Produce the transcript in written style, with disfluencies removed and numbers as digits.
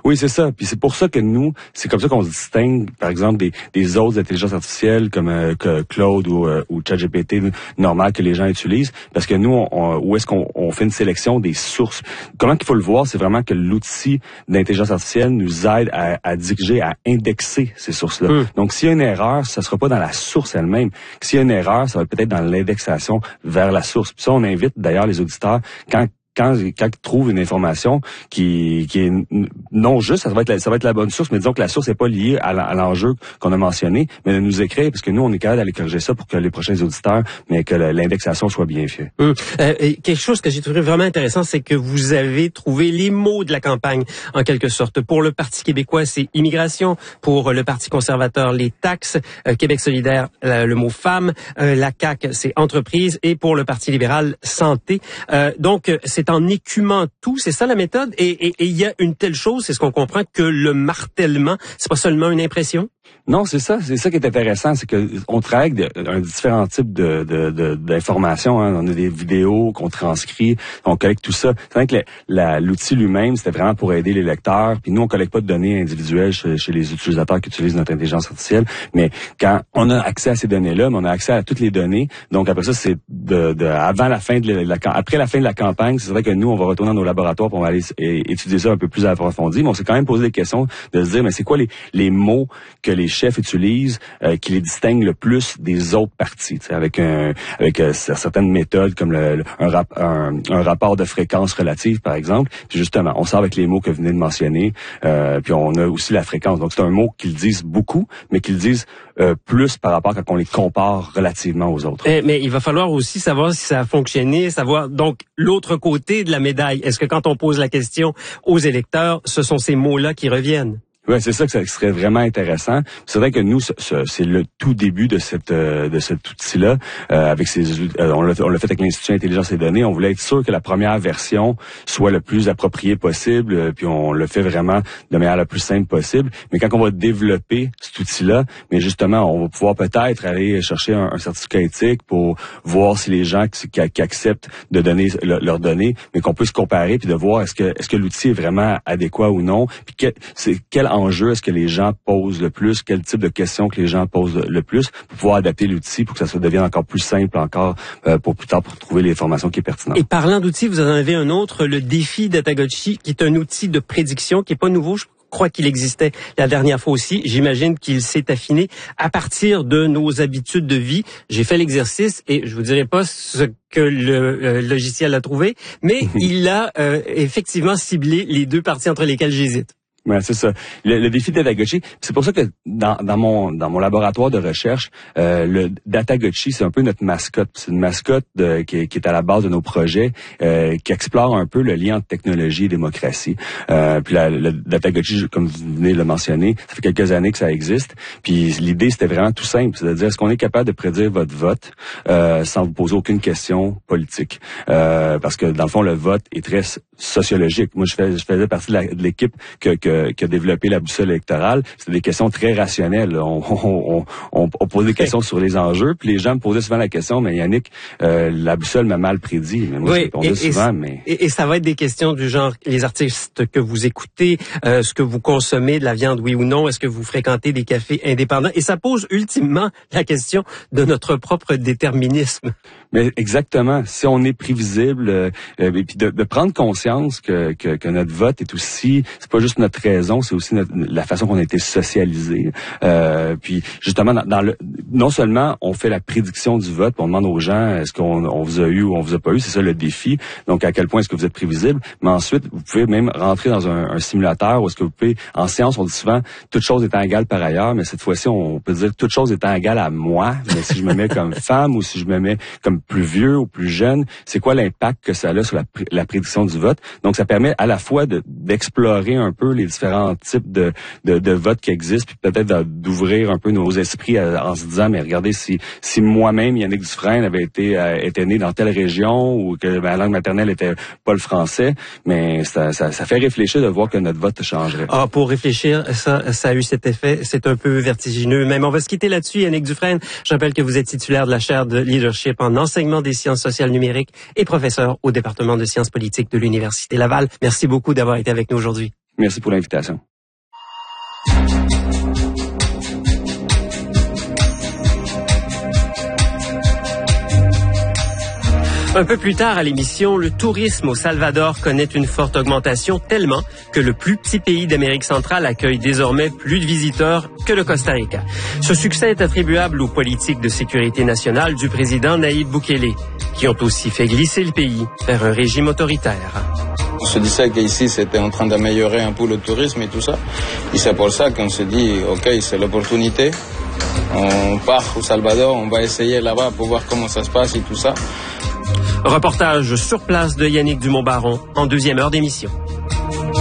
Oui, c'est ça. Puis c'est pour ça que nous, c'est comme ça qu'on se distingue, par exemple, des autres intelligences artificielles comme Claude ou ChatGPT normal que les gens utilisent, parce que nous, où est-ce qu'on fait une sélection des sources. Comment qu'il faut le voir, c'est vraiment que l'outil d'intelligence artificielle nous aide à diriger, à indexer ces sources-là. Donc, s'il y a une erreur, ça sera pas dans la source elle-même. S'il y a une erreur, ça va peut-être dans l'indexation vers la source. Puis ça, on invite d'ailleurs les auditeurs, quand ils trouvent une information qui est non juste, ça va être la bonne source, mais disons que la source n'est pas liée à l'enjeu qu'on a mentionné, mais de nous écrire, parce que nous, on est capable d'aller corriger ça pour que les prochains auditeurs, mais que l'indexation soit bien faite. Quelque chose que j'ai trouvé vraiment intéressant, c'est que vous avez trouvé les mots de la campagne, en quelque sorte. Pour le Parti québécois, c'est immigration. Pour le Parti conservateur, les taxes. Québec solidaire, le mot femme. La CAQ, c'est entreprise. Et pour le Parti libéral, santé. Donc, c'est en écumant tout, c'est ça la méthode. Et il y a une telle chose, c'est ce qu'on comprend, que le martèlement, c'est pas seulement une impression? Non, c'est ça qui est intéressant, c'est que on travaille avec un différent type d'informations. Hein. On a des vidéos qu'on transcrit, on collecte tout ça. C'est vrai que l'outil lui-même, c'était vraiment pour aider les lecteurs. Puis nous, on collecte pas de données individuelles chez les utilisateurs qui utilisent notre intelligence artificielle. Mais quand on a accès à ces données-là, mais on a accès à toutes les données. Donc après ça, c'est avant la fin après la fin de la campagne, c'est vrai que nous, on va retourner dans nos laboratoires pour aller étudier ça un peu plus approfondi. Mais on s'est quand même posé des questions de se dire, mais c'est quoi les mots que les chefs utilisent qui les distinguent le plus des autres partis, avec certaines méthodes comme un rapport de fréquence relative, par exemple. Puis justement, on sort avec les mots que vous venez de mentionner, puis on a aussi la fréquence. Donc c'est un mot qu'ils disent beaucoup, mais qu'ils disent plus par rapport quand on les compare relativement aux autres. Mais il va falloir aussi savoir si ça a fonctionné, savoir donc l'autre côté de la médaille. Est-ce que quand on pose la question aux électeurs, ce sont ces mots-là qui reviennent? Ouais, c'est ça que ça serait vraiment intéressant. C'est vrai que nous, c'est le tout début de cet outil-là. Avec on l'a fait avec l'Institut Intelligence et Données. On voulait être sûr que la première version soit le plus appropriée possible, puis on le fait vraiment de manière la plus simple possible. Mais quand on va développer cet outil-là, mais justement, on va pouvoir peut-être aller chercher un certificat éthique pour voir si les gens qui acceptent de donner leurs données, mais qu'on puisse comparer puis de voir est-ce que l'outil est vraiment adéquat ou non, puis quel enjeu est-ce que les gens posent le plus, quel type de questions que les gens posent le plus, pour pouvoir adapter l'outil pour que ça devienne encore plus simple encore pour plus tard pour trouver l'information qui est pertinente. Et parlant d'outils, vous en avez un autre, le défi Datagotchi, qui est un outil de prédiction qui est pas nouveau. Je crois qu'il existait la dernière fois aussi. J'imagine qu'il s'est affiné à partir de nos habitudes de vie. J'ai fait l'exercice et je vous dirai pas ce que le logiciel a trouvé, mais il a effectivement ciblé les deux parties entre lesquelles j'hésite. Ouais, c'est ça. Le défi de Datagotchi, c'est pour ça que dans mon laboratoire de recherche, le Datagotchi, c'est un peu notre mascotte. C'est une mascotte qui est à la base de nos projets, qui explore un peu le lien entre technologie et démocratie. Puis le Datagotchi, comme vous venez de le mentionner, ça fait quelques années que ça existe. Puis l'idée, c'était vraiment tout simple, c'est-à-dire est-ce qu'on est capable de prédire votre vote sans vous poser aucune question politique, parce que dans le fond, le vote est très sociologique. Moi, je faisais partie de l'équipe qui a développé la boussole électorale. C'était des questions très rationnelles. On posait des questions sur les enjeux, puis les gens me posaient souvent la question, mais Yannick, la boussole m'a mal prédit. Mais moi, je répondais souvent, Et ça va être des questions du genre, les artistes que vous écoutez, ce que vous consommez, de la viande, oui ou non, est-ce que vous fréquentez des cafés indépendants? Et ça pose ultimement la question de notre propre déterminisme. Mais exactement. Si on est prévisible, et puis de prendre conscience que notre vote est aussi, c'est pas juste notre raison, c'est aussi la façon qu'on a été socialisé. Puis justement, non seulement on fait la prédiction du vote, on demande aux gens est-ce qu'on vous a eu ou on vous a pas eu, c'est ça le défi. Donc à quel point est-ce que vous êtes prévisible. Mais ensuite, vous pouvez même rentrer dans un simulateur où est-ce que vous pouvez, en science, on dit souvent toute chose étant égale par ailleurs, mais cette fois-ci, on peut dire toute chose étant égale à moi. Mais si je me mets comme femme ou si je me mets comme plus vieux ou plus jeune, c'est quoi l'impact que ça a sur la prédiction du vote? Donc ça permet à la fois d'explorer un peu les différents types de votes qui existent, puis peut-être d'ouvrir un peu nos esprits en se disant, mais regardez, si moi-même, Yannick Dufresne, avait était né dans telle région ou que ma langue maternelle était pas le français, mais ça fait réfléchir de voir que notre vote changerait. Ah, pour réfléchir, ça a eu cet effet, c'est un peu vertigineux. Même on va se quitter là-dessus, Yannick Dufresne. Je rappelle que vous êtes titulaire de la chaire de leadership en enseignement des sciences sociales numériques et professeur au département de sciences politiques de l'Université Laval. Merci beaucoup d'avoir été avec nous aujourd'hui. Merci pour l'invitation. Un peu plus tard à l'émission, le tourisme au Salvador connaît une forte augmentation tellement que le plus petit pays d'Amérique centrale accueille désormais plus de visiteurs que le Costa Rica. Ce succès est attribuable aux politiques de sécurité nationale du président Nayib Bukele, qui ont aussi fait glisser le pays vers un régime autoritaire. On se disait qu'ici, c'était en train d'améliorer un peu le tourisme et tout ça. Et c'est pour ça qu'on se dit, OK, c'est l'opportunité. On part au Salvador, on va essayer là-bas pour voir comment ça se passe et tout ça. Reportage sur place de Yannick Dumont-Baron en deuxième heure d'émission.